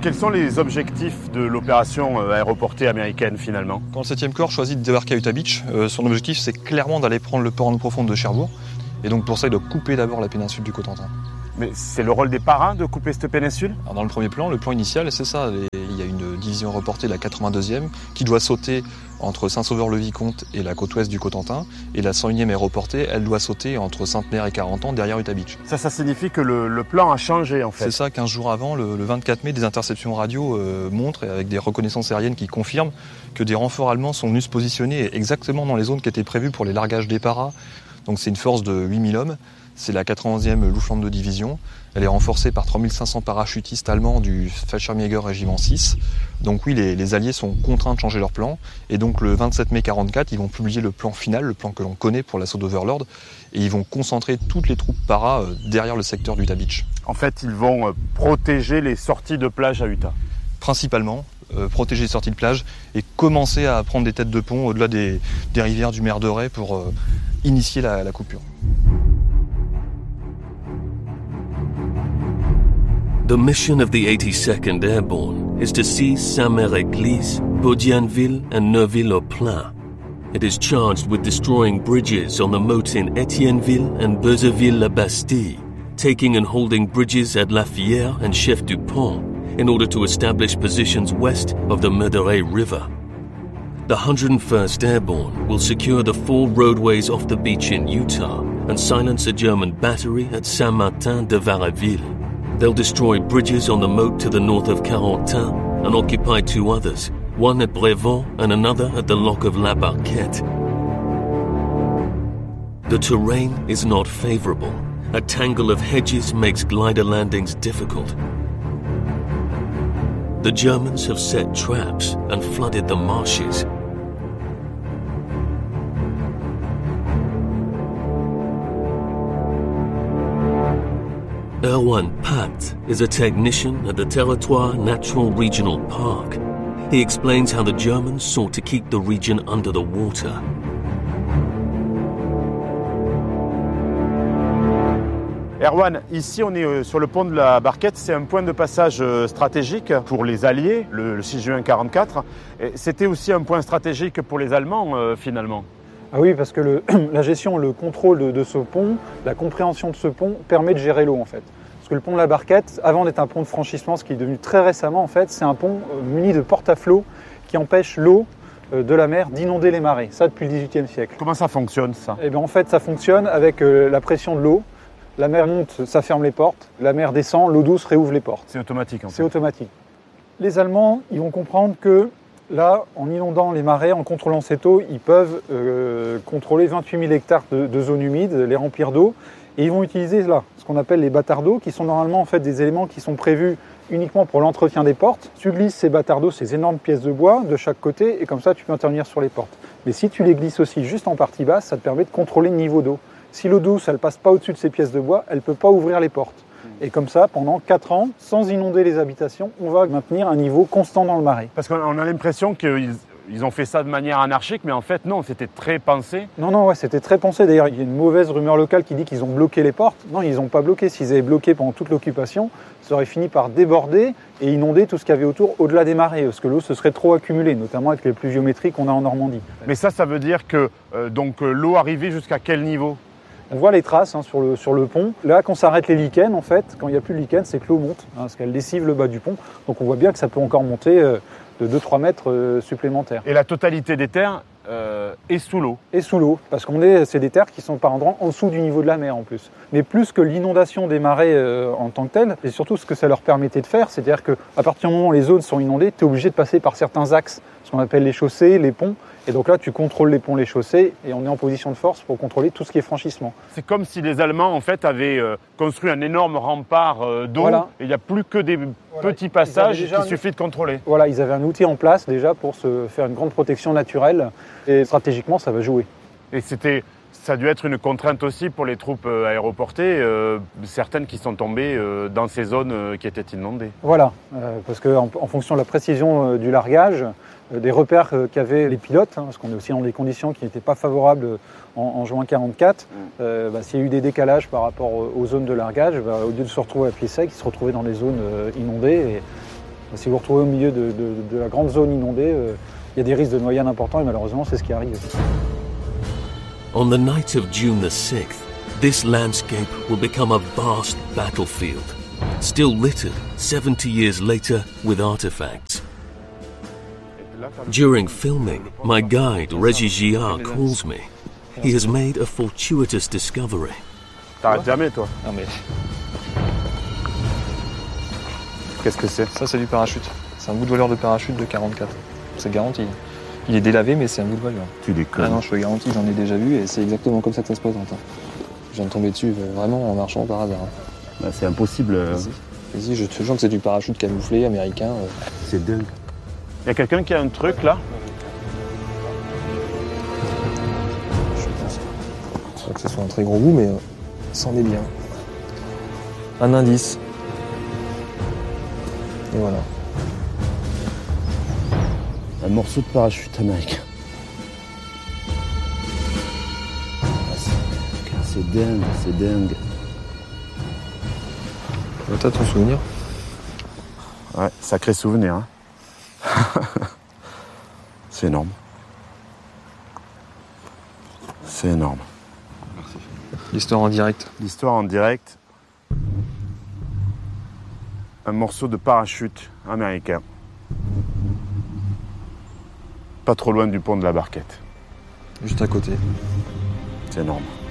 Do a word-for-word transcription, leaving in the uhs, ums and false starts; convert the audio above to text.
quels sont les objectifs de l'opération aéroportée américaine finalement? Quand le septième corps choisit de débarquer à Utah Beach, euh, son objectif c'est clairement d'aller prendre le port en eau profonde de Cherbourg. Et donc pour ça, il doit couper d'abord la péninsule du Cotentin. Mais c'est le rôle des parrains de couper cette péninsule? Alors dans le premier plan, le plan initial, c'est ça. Il y a une division reportée, la quatre-vingt-deuxième, qui doit sauter entre Saint-Sauveur-le-Vicomte et la côte ouest du Cotentin. Et la cent unième aéroportée, elle doit sauter entre Sainte-Mère et Carentan, derrière Utah Beach. Ça, ça signifie que le, le plan a changé en fait? C'est ça, quinze jours avant, le, le vingt-quatre mai, des interceptions radio euh, montrent, avec des reconnaissances aériennes qui confirment, que des renforts allemands sont venus se positionner exactement dans les zones qui étaient prévues pour les largages des paras. Donc c'est une force de huit mille hommes. C'est la quatre-vingt-onzième Luftwaffe division. Elle est renforcée par trois mille cinq cents parachutistes allemands du Fallschirmjäger régiment six. Donc oui, les, les Alliés sont contraints de changer leur plan. Et donc le vingt-sept mai quarante-quatre, ils vont publier le plan final, le plan que l'on connaît pour l'assaut d'Overlord. Et ils vont concentrer toutes les troupes para euh, derrière le secteur d'Utah Beach. En fait, ils vont euh, protéger les sorties de plage à Utah? Principalement, euh, protéger les sorties de plage et commencer à prendre des têtes de pont au-delà des, des rivières du Mer de Ré pour euh, initier la, la coupure. The mission of the eighty-second Airborne is to seize Saint-Mère-Église, Baudianville and Neuville-au-Plain. It is charged with destroying bridges on the moat in Etienneville and Beuzeville-la-Bastille, taking and holding bridges at La Fière and Chef-du-Pont in order to establish positions west of the Meurthe River. The one hundred first Airborne will secure the four roadways off the beach in Utah and silence a German battery at Saint-Martin-de-Varaville. They'll destroy bridges on the moat to the north of Carentan and occupy two others, one at Brévent and another at the lock of La Barquette. The terrain is not favorable. A tangle of hedges makes glider landings difficult. The Germans have set traps and flooded the marshes. Erwan Pat is a technician at the Territoire Natural Regional Park. He explains how the Germans sought to keep the region under the water. Erwan, ici on est sur le pont de la Barquette, c'est un point de passage stratégique pour les Alliés, le six juin quarante-quatre. C'était aussi un point stratégique pour les Allemands euh, finalement. Ah oui, parce que le, la gestion, le contrôle de, de ce pont, la compréhension de ce pont permet de gérer l'eau en fait. Parce que le pont de la Barquette, avant d'être un pont de franchissement, ce qui est devenu très récemment en fait, c'est un pont muni de porte-à-flot qui empêche l'eau de la mer d'inonder les marais. Ça depuis le dix-huitième siècle. Comment ça fonctionne ça? Eh bien en fait, ça fonctionne avec euh, la pression de l'eau. La mer monte, ça ferme les portes. La mer descend, l'eau douce réouvre les portes. C'est automatique en fait. C'est automatique. Les Allemands, ils vont comprendre que là, en inondant les marais, en contrôlant cette eau, ils peuvent euh, contrôler vingt-huit mille hectares de, de zones humides, les remplir d'eau. Et ils vont utiliser là ce qu'on appelle les bâtards d'eau, qui sont normalement en fait des éléments qui sont prévus uniquement pour l'entretien des portes. Tu glisses ces bâtards d'eau, ces énormes pièces de bois de chaque côté, et comme ça tu peux intervenir sur les portes. Mais si tu les glisses aussi juste en partie basse, ça te permet de contrôler le niveau d'eau. Si l'eau douce, elle passe pas au-dessus de ces pièces de bois, elle peut pas ouvrir les portes. Et comme ça, pendant quatre ans, sans inonder les habitations, on va maintenir un niveau constant dans le marais. Parce qu'on a l'impression qu'ils ils ont fait ça de manière anarchique, mais en fait non, c'était très pensé. Non, non, ouais, c'était très pensé. D'ailleurs, il y a une mauvaise rumeur locale qui dit qu'ils ont bloqué les portes. Non, ils n'ont pas bloqué. S'ils avaient bloqué pendant toute l'occupation, ça aurait fini par déborder et inonder tout ce qu'il y avait autour, au-delà des marais, parce que l'eau se serait trop accumulée, notamment avec les pluviométries qu'on a en Normandie. Mais ça, ça veut dire que euh, donc l'eau arrivait jusqu'à quel niveau? On voit les traces hein, sur, le, sur le pont. Là, quand s'arrêtent les lichens, en fait, quand il n'y a plus de lichens, c'est que l'eau monte, hein, parce qu'elle lessive le bas du pont. Donc on voit bien que ça peut encore monter euh, de deux à trois mètres euh, supplémentaires. Et la totalité des terres euh, est sous l'eau? Est sous l'eau, parce qu'on est, c'est des terres qui sont par endroits en dessous du niveau de la mer en plus. Mais plus que l'inondation des marais euh, en tant que telle, et surtout ce que ça leur permettait de faire, c'est-à-dire qu'à partir du moment où les zones sont inondées, tu es obligé de passer par certains axes, ce qu'on appelle les chaussées, les ponts. Et donc là, tu contrôles les ponts, les chaussées, et on est en position de force pour contrôler tout ce qui est franchissement. C'est comme si les Allemands, en fait, avaient euh, construit un énorme rempart euh, d'eau, voilà. Et il n'y a plus que des voilà. petits passages qu'il un... suffit de contrôler. Voilà, ils avaient un outil en place déjà pour se faire une grande protection naturelle, et stratégiquement, ça va jouer. Et c'était... Ça a dû être une contrainte aussi pour les troupes aéroportées, euh, certaines qui sont tombées euh, dans ces zones euh, qui étaient inondées. Voilà, euh, parce qu'en en fonction de la précision euh, du largage, euh, des repères euh, qu'avaient les pilotes, hein, parce qu'on est aussi dans des conditions qui n'étaient pas favorables en, en juin quarante-quatre, euh, bah, s'il y a eu des décalages par rapport aux zones de largage, bah, au lieu de se retrouver à pied sec, ils se retrouvaient dans des zones euh, inondées. Et Si vous vous retrouvez au milieu de, de, de la grande zone inondée, euh, il y a des risques de noyade importants et malheureusement, c'est ce qui arrive. On the night of June the sixth, this landscape will become a vast battlefield, still littered seventy years later with artifacts. During filming, my guide, Reggie Giard, calls me. He has made a fortuitous discovery. T'arrêtes jamais, toi. Non mais Qu'est-ce que c'est? ça c'est du parachute. C'est un bout de voleur de parachute de quarante-quatre. C'est garanti. Il est délavé mais c'est un bout de voleur. Tu déconnes. Ah non, je te garantis, j'en ai déjà vu et c'est exactement comme ça que ça se présente. hein. Je viens de tomber dessus euh, vraiment en marchant par hasard. hein. Bah, c'est impossible. euh, Vas-y, Vas-y, je te jure que c'est du parachute camouflé américain. euh. C'est dingue. Il y a quelqu'un qui a un truc là? Je pense pas que ce soit un très gros bout, mais euh, c'en est bien. Un indice. Et voilà. Un morceau de parachute américain. Ah, c'est- c'est dingue, c'est dingue. T'as ton souvenir? Ouais, sacré souvenir. Hein. C'est énorme. C'est énorme. L'histoire en direct. L'histoire en direct. Un morceau de parachute américain. Pas trop loin du pont de la Barquette. Juste à côté. C'est énorme.